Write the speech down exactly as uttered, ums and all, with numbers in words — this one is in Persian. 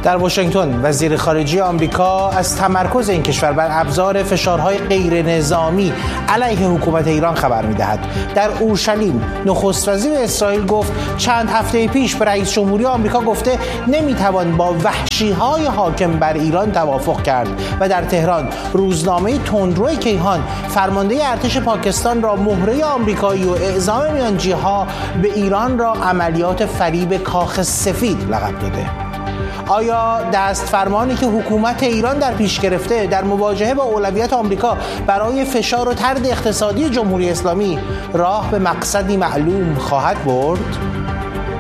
در واشنگتن وزیر خارجه آمریکا از تمرکز این کشور بر ابزار فشارهای غیر نظامی علیه حکومت ایران خبر می‌دهد. در اورشلیم نخست وزیر اسرائیل گفت چند هفته پیش به رئیس جمهوری آمریکا گفته نمی‌توان با وحشی‌های حاکم بر ایران توافق کرد و در تهران روزنامه تندرو کیهان فرمانده ارتش پاکستان را مهره آمریکایی و اعزام میانجی‌ها به ایران را عملیات فریب کاخ سفید لقب داده. آیا دست فرمانی که حکومت ایران در پیش گرفته در مواجهه با اولویت آمریکا برای فشار و طرد اقتصادی جمهوری اسلامی راه به مقصدی معلوم خواهد برد؟